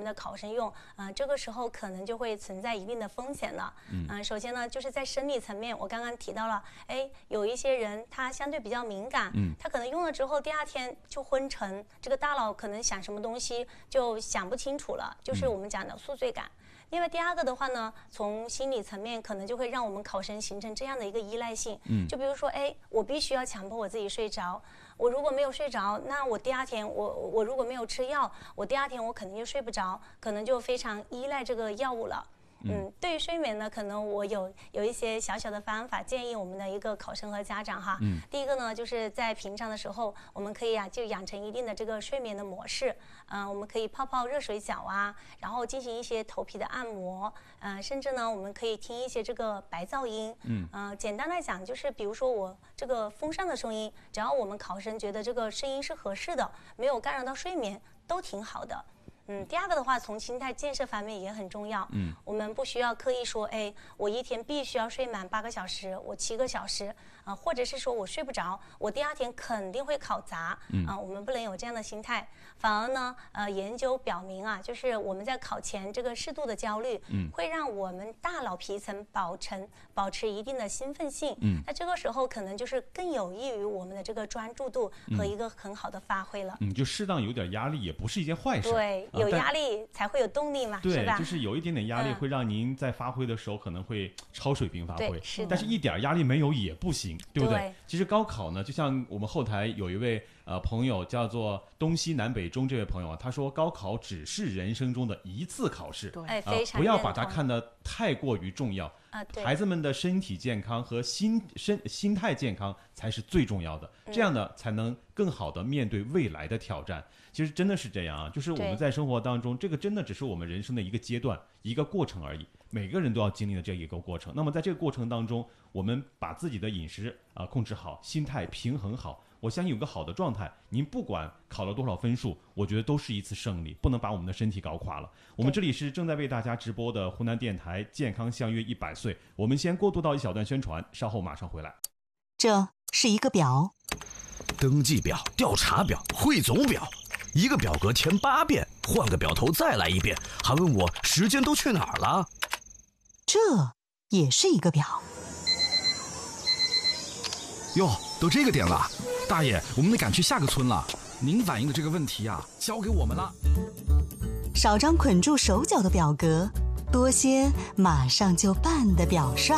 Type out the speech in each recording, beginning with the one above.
的考生用，这个时候可能就会存在一定的风险了。首先呢，就是在生理层面，我刚刚提到了，有一些人他相对比较敏感，他可能用了之后第二天就昏沉，这个大脑可能想什么东西就想不清楚了，就是我们讲的宿醉感。另外第二个的话呢，从心理层面可能就会让我们考生形成这样的一个依赖性，就比如说，我必须要强迫我自己睡着，我如果没有睡着，那我第二天我如果没有吃药，我第二天我肯定就睡不着，可能就非常依赖这个药物了。对于睡眠呢，可能我有一些小小的方法，建议我们的一个考生和家长哈。第一个呢，就是在平常的时候，我们可以就养成一定的这个睡眠的模式。我们可以泡泡热水脚啊，然后进行一些头皮的按摩，甚至呢，我们可以听一些这个白噪音。简单来讲，就是比如说我这个风扇的声音，只要我们考生觉得这个声音是合适的，没有干扰到睡眠，都挺好的。第二个的话，从心态建设方面也很重要。我们不需要刻意说，我一天必须要睡满8个小时，我7个小时，或者是说我睡不着，我第二天肯定会考砸。我们不能有这样的心态。反而呢，研究表明啊，就是我们在考前这个适度的焦虑，会让我们大脑皮层保持一定的兴奋性。那这个时候可能就是更有益于我们的这个专注度和一个很好的发挥了。 就适当有点压力也不是一件坏事。 对。有压力才会有动力嘛，是吧？ 对，就是有一点点压力会让您在发挥的时候可能会超水平发挥，但是一点压力没有也不行，对不对？其实高考呢，就像我们后台有一位朋友叫做东西南北中这位朋友啊，他说高考只是人生中的一次考试，不要把它看得太过于重要。孩子们的身体健康和心态健康才是最重要的，这样呢才能更好的面对未来的挑战。其实真的是这样啊，就是我们在生活当中，这个真的只是我们人生的一个阶段、一个过程而已，每个人都要经历的这一个过程。那么在这个过程当中，我们把自己的饮食控制好，心态平衡好，我相信有个好的状态，您不管考了多少分数，我觉得都是一次胜利，不能把我们的身体搞垮了。我们这里是正在为大家直播的湖南电台健康相约100岁，我们先过渡到一小段宣传，稍后马上回来。 这是一个表， 登记表、调查表、汇总表，一个表格填8遍，换个表头再来1遍，还问我时间都去哪儿了。 这也是一个表。 哟，都这个点了，大爷，我们得赶去下个村了。您反映的这个问题啊，交给我们了。 少张捆住手脚的表格，多些马上就办的表率。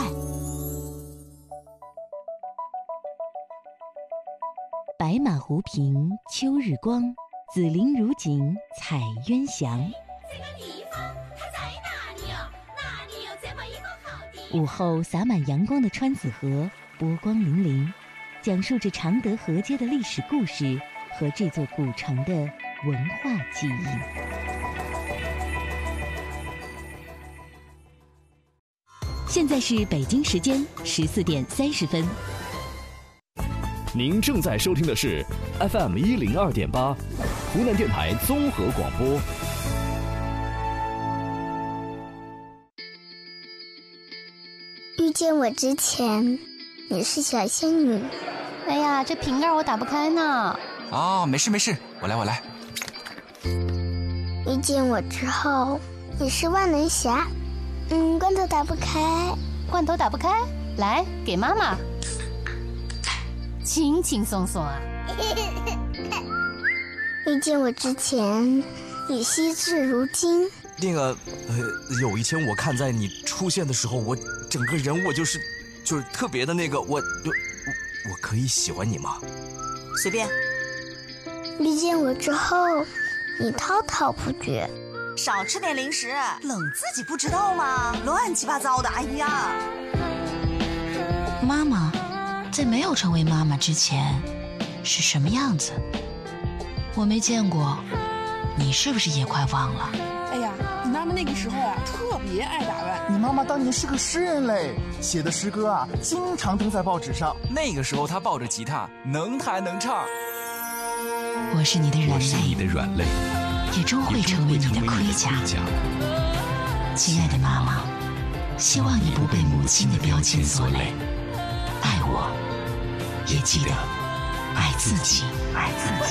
白马湖平秋日光，紫菱如锦彩鸳翔。 这个地方它在哪里啊？哪里有这么一个好地方？ 午后洒满阳光的川子河，波光粼粼，讲述着常德河街的历史故事和这座古城的文化记忆。现在是北京时间14点30分。 您正在收听的是 FM 102.8，湖南电台综合广播。 遇见我之前，你是小仙女。 哎呀，这瓶盖我打不开呢。 哦，没事没事，我来。 遇见我之后，你是万能侠。罐头打不开。 罐头打不开，来给妈妈。轻轻松松啊。 遇见我之前，你惜字如金。 那个有一天我看在你出现的时候，我整个人我就是特别的那个，我可以喜欢你吗？ 随便。 遇见我之后，你滔滔不绝。 少吃点零食，冷自己不知道吗？乱七八糟的，哎呀！ 妈妈在没有成为妈妈之前是什么样子？我没见过，你是不是也快忘了？ 哎呀，你妈妈那个时候啊，特别爱打扮。 你妈妈当年是个诗人嘞，写的诗歌啊，经常登在报纸上。 那个时候她抱着吉他，能弹能唱。 我是你的软肋，也终会成为你的盔甲。亲爱的妈妈，希望你不被母亲的标签所累，爱我，也记得爱自己。